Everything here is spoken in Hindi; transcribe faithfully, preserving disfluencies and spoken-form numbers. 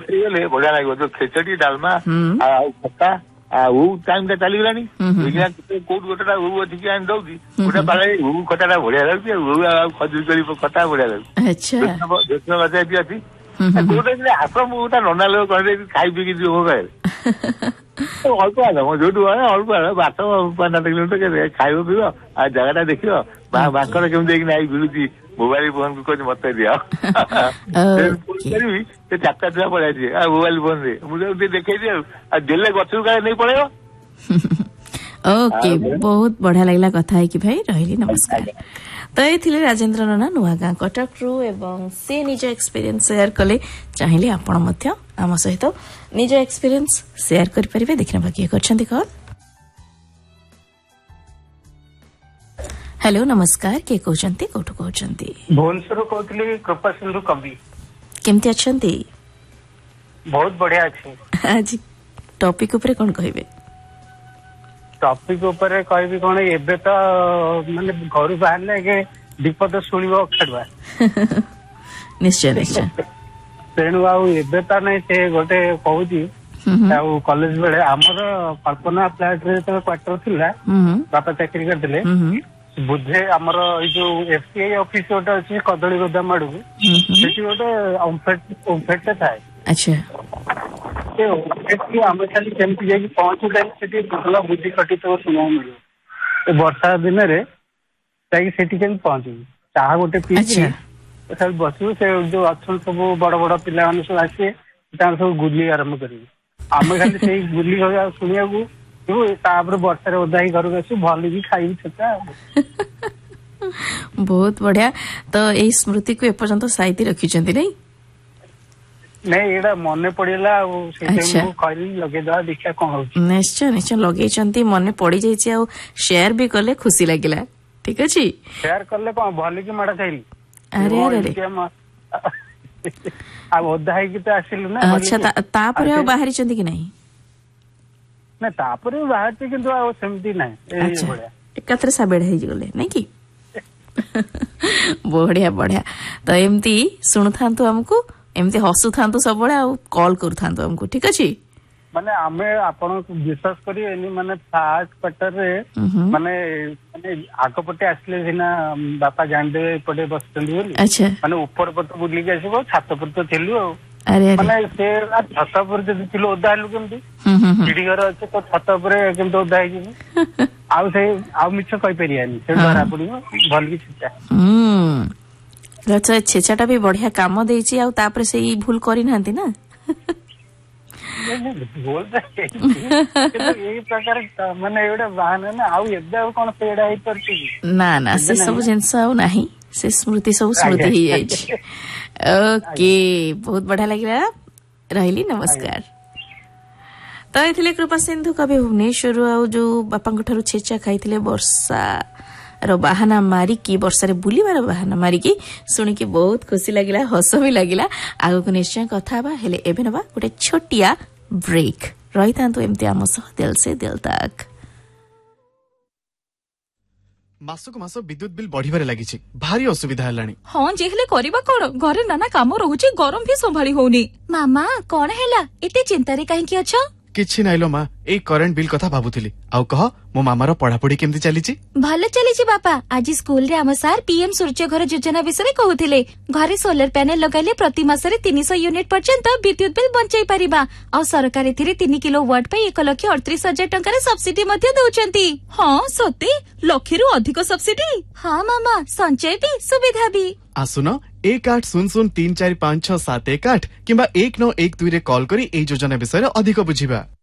गले बढ़िया लगे जो खेचड़ी डालमा खटा वो टाइम टा चलीगलानी कोट गोटा वो अच्छी दौर गोटे पाले वो खटा बढ़िया लगे वो खजूर कर खटा बढ़िया लगे बजाय भी अच्छी कोटे आश्रम गोटा नना लोग कहते खाई पी जो अल्प आल जो अल्प आल बात पांच सात किलोमीटर खाइब पीब आ जगह देख बांकर केमी मिलूची मोबाइल फोन को मत दिया चार्टा छुआ पड़े मोबाइल फोन रे मुझे देखे देले गछ नहीं पड़ेगा। ओके बहुत बढ़िया लगला कथा है कि भाई रही नमस्कार। तो ये थिले राजेंद्र नना नुआगां कटक रु एवं से निज एक्सपीरियंस शेयर कले चाहिए आपण मध्य आम सहित निज एक्सपीरियंस शेयर करि परिबे। देखना बाकी करछंती कॉल। हेलो नमस्कार के कहउचंती कोठु कहउचंती भुवनेश्वर कहतली कृपा सिंधु कवि केमती अछंती बहुत बढ़िया अछि। आज टॉपिक ऊपर कोन कहबे टॉपिक ऊपर कहबी कोन एबे तो माने घर बाहर के विपद सुनिबो खडवा निश्चय निश्चय तेणु आउ एबे तो नहीं से गोटे कहूची कॉलेज बेले आमर कल्पना फ्लैट रे तो क्वार्टर थिला बापा चाकरी करथिले बुद्धे आमर जो एफसीआई ऑफिस गोटे अच्छी कदली गोदाम आड़ से गोटे ओमफेट थाए। अच्छा आम खाली केमती जाकि पहुंचू से भल बुद्धि खटित शुणा मिले वर्षा दिन में जाकि पहुंचू चाह गोटे पी बसू से जो अच्छा सब बड़ बड़ पिला सब आसे सब गुली आरंभ करेंगे आम खाली से गुली शुणा वर्षा ओदा ही घर आसू भल भी खाई छता। बहुत बढ़िया। तो यही स्मृति को एपर्यंत साइती रखिछंती नहीं नहीं एडा मन पड़ेला कहली लगे देखा कौन हो। निश्चय निश्चय लगे मन पड़ जाइए आ शेयर भी कले खुशी लगिला। ठीक अच्छी शेयर कले कौन भल की माड़ खाइली अरे अरे ओदा ही तो आसिलु ना। अच्छा तापरे बाहरी चंदी कि नहीं ना तापरे बाहर किंतु सेमती ना एकाथरे साबेड़ हो गले नहीं कि बढ़िया बढ़िया। तो एमती शुणु था हमको एमती हसु था सब कॉल करू था हमको। ठीक अच्छे माने आमे आपण विश्वास करी माने फास्ट क्वार्टर रे माने माने आगपटे आसले सिना बापा जान दे पटे बसचंदी बोली। अच्छा माने ऊपर पट बुली के आसीबो छात पर तो थिलु अरे माने से छात पर जदी थिलु ओदा लु केमती सीढ़ी घर अच्छे तो छात पर केमती ओदा हे जिवो आउ से आउ मिछ कहि परियानी से धरा पड़ियो भल की छेचा। हम्म अच्छा छेचाटा भी बढ़िया काम देछि आ तापर से ई भूल करि नांती ना बोल यही प्रकार माने एवडा बहाना ना आउ एबे कोन पेड़ा ही परती ना ना से सब जिंस आउ नाही से स्मृति सब स्मृति ही जाई। ओके बहुत बढ़िया लगिला रहिली नमस्कार। तो एथिले कृपा सिंधु कवि भुवनेश्वर आउ जो बापा ठारू छेचा खाइथिले वर्षा रो बहाना मारी की वर्षा रे बुलीबार बहाना मारी की सुनी की बहुत खुशी लगिला हस भी लगिला। आगो को निश्चय कथा बा हेले एबे नबा गोटे छोटिया ब्रेक रही था तो एमती आम सह दिल से दिल तक। मासक मास विद्युत बिल बढ़िबारे लागिछि भारी असुविधा हलानी। हां जेहले करबा कोन घरे नाना काम रहुछि गरम भी संभाली होनी। मामा कोन हैला एते चिंता रे काहे की अछो किछि नाइलो मा ए करेंट बिल कथा भाबुथिली आउ कह मो मामार पढ़ापढ़ी केमती चलीछि। भले चलीछि बापा आज स्कूल रे हम सार पीएम सूर्य घर योजना विषय कहउथिले घरे सोलर पैनल लगाइले प्रति मासरे तीन सौ यूनिट पर्यंत विद्युत बिल बंचाई परिबा आ सरकार एथिरे तीन किलोवाट पे एक लाख अड़तीस हजार टंका रे सब्सिडी मध्ये दउचंती। हां सते लखेरु अधिक सब्सिडी। हां मामा संचय भी सुविधा भी आसुन एक आठ शून्य शून्य तीन चार पाँच छह सात एक आठ किंबा एक नौ एक दुई रे कॉल करी ए योजना विषय अधिक बुझिबा।